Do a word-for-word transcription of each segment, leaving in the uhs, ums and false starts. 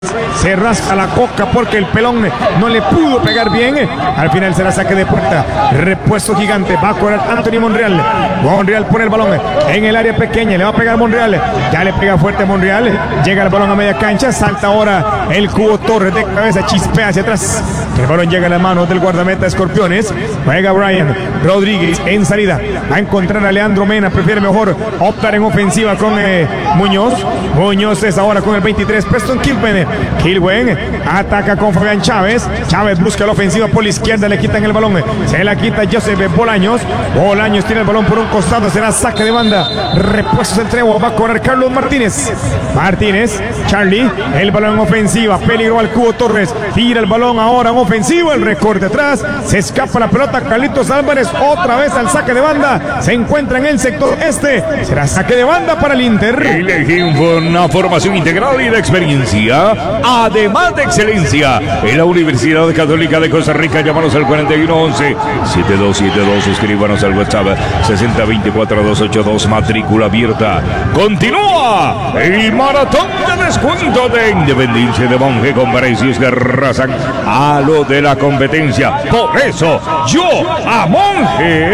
Se rasca la coca porque el pelón no le pudo pegar bien. Al final será saque de puerta. Repuesto gigante. Va a correr Anthony Monreal. Monreal pone el balón en el área pequeña. Le va a pegar Monreal. Ya le pega fuerte Monreal. Llega el balón a media cancha. Salta ahora el Cubo Torres de cabeza. Chispea hacia atrás. El balón llega a las manos del guardameta Escorpiones. Juega Brian Rodríguez en salida. Va a encontrar a Leandro Mena. Prefiere mejor optar en ofensiva con eh, Muñoz. Muñoz es ahora con el veintitrés. Preston Kilpen. Kilwen ataca con Fabián Chávez. Chávez busca la ofensiva por la izquierda. Le quitan el balón. Se la quita Joseph Bolaños. Bolaños tiene el balón por un costado. Será saque de banda. Repuestos el Trevo. Va a correr Carlos Martínez. Martínez. Charlie. El balón en ofensiva. Peligro al Cubo Torres. Tira el balón ahora en ofensiva. El recorte atrás. Se escapa la pelota. Carlitos Álvarez. Otra vez al saque de banda. Se encuentra en el sector este. Será saque de banda para el Inter. Elegí una formación integral y de experiencia, además de excelencia, en la Universidad Católica de Costa Rica. Llámanos al cuarenta y uno once setenta y dos setenta y dos. Suscríbanos al WhatsApp sesenta veinticuatro doscientos ochenta y dos. Matrícula abierta. Continúa el maratón de descuento de Independencia de Monje con precios que arrasan a lo de la competencia. Por eso yo a Monje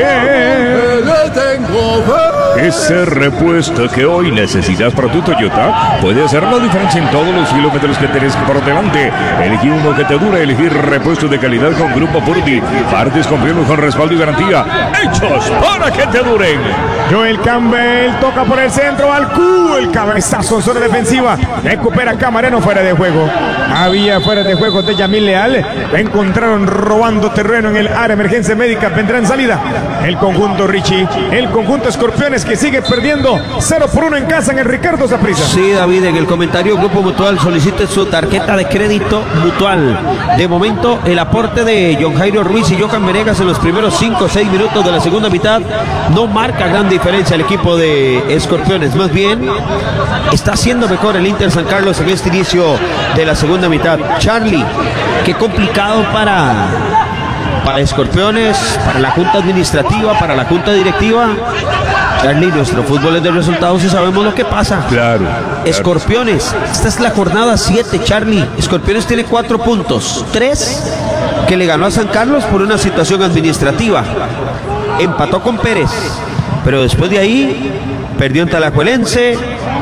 le tengo fe. Ese repuesto que hoy necesitas para tu Toyota puede hacer la diferencia en todos los kilómetros que tenés por delante. Elegí uno que te dure. Elegir repuestos de calidad con Grupo Purdy. Partes confiables con respaldo y garantía. Hechos para que te duren. Joel Campbell toca por el centro al Q. El cabezazo en zona defensiva. Recupera Camareno fuera de juego. Había fuera de juego de Yamil Leal. Lo encontraron robando terreno en el área. Emergencia médica. Vendrá en salida el conjunto Richie. El conjunto Escorpiones que sigue perdiendo cero por uno en casa en el Ricardo Saprissa. Sí, David, en el comentario Grupo Mutual solicite su tarjeta de crédito Mutual. De momento, el aporte de John Jairo Ruiz y Johan Venegas en los primeros cinco o seis minutos de la segunda mitad no marca gran diferencia el equipo de Escorpiones. Más bien, está haciendo mejor el Inter San Carlos en este inicio de la segunda mitad. Charlie, qué complicado para... para Escorpiones, para la junta administrativa, para la junta directiva. Charlie, nuestro fútbol es de resultados y sabemos lo que pasa. Claro. Escorpiones, esta es la jornada siete, Charlie. Escorpiones tiene cuatro puntos. Tres que le ganó a San Carlos por una situación administrativa. Empató con Pérez, pero después de ahí perdió en Talajuelense,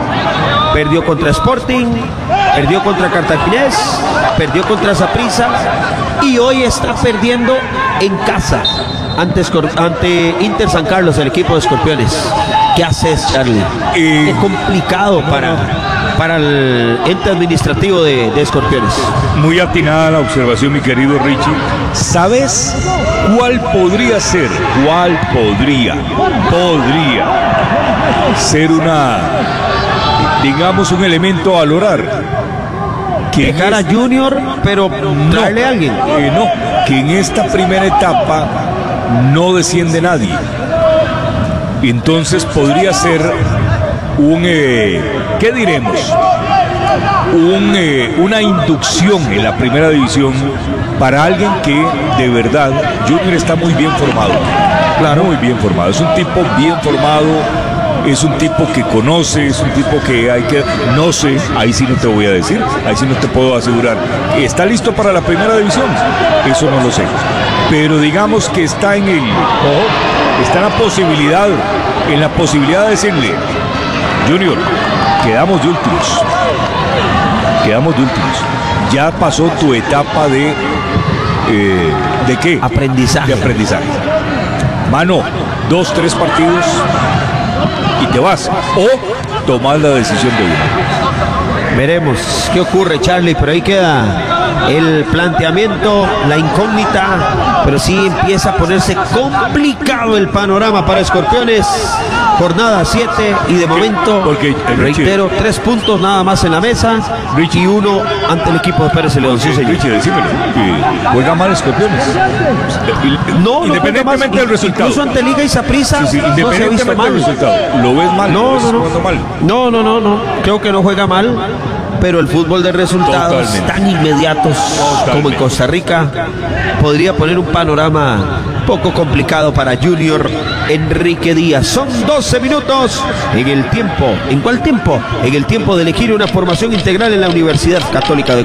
perdió contra Sporting, perdió contra Cartaginés, perdió contra Saprissa y hoy está perdiendo en casa ante, ante Inter San Carlos, el equipo de Escorpiones. ¿Qué haces, Charlie? Eh, Qué complicado para, para el ente administrativo de, de Escorpiones. Muy atinada la observación, mi querido Richie. ¿Sabes cuál podría ser? ¿Cuál podría? Podría ser una, digamos, un elemento a valorar. Que dejar a Junior, pero traerle no, a alguien. Eh, no, que en esta primera etapa no desciende nadie. Entonces podría ser un, eh, ¿qué diremos? Un, eh, una inducción en la primera división para alguien que de verdad, Junior está muy bien formado. Claro, muy bien formado. Es un tipo bien formado. Es un tipo que conoce, es un tipo que hay que... No sé, ahí sí no te voy a decir, ahí sí no te puedo asegurar. ¿Está listo para la primera división? Eso no lo sé. Pero digamos que está en el... Está en la posibilidad, en la posibilidad de decirle, Junior, quedamos de últimos. Quedamos de últimos. Ya pasó tu etapa de... Eh, ¿De qué? Aprendizaje. De aprendizaje. Mano, dos, tres partidos... y te vas, o tomar la decisión de uno. Veremos qué ocurre, Charlie, pero ahí queda el planteamiento, la incógnita, pero sí empieza a ponerse complicado el panorama para Escorpiones. Jornada siete y de momento, porque, reitero, Richie, tres puntos nada más en la mesa, Richie, y uno ante el equipo de Pérez León. Sí, señor. Richie, decímelo, juega mal Escorpiones. No, independientemente no del resultado. Incluso ante Liga y Saprissa, sí, sí, independientemente no del resultado. ¿Lo ves mal? No, no, no. Mal? No, no, no, no. Creo que no juega mal. Pero el fútbol de resultados Totalmente. tan inmediatos Totalmente. como en Costa Rica podría poner un panorama poco complicado para Junior Enrique Díaz. Son doce minutos en el tiempo. ¿En cuál tiempo? En el tiempo de elegir una formación integral en la Universidad Católica de